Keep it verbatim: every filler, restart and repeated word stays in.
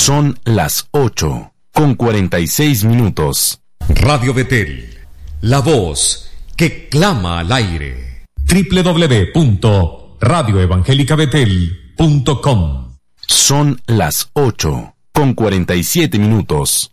Son las ocho, con cuarenta y seis minutos. Radio Betel, la voz que clama al aire. doble u doble u doble u punto radio evangélica betel punto com. Son las ocho, con cuarenta y siete minutos.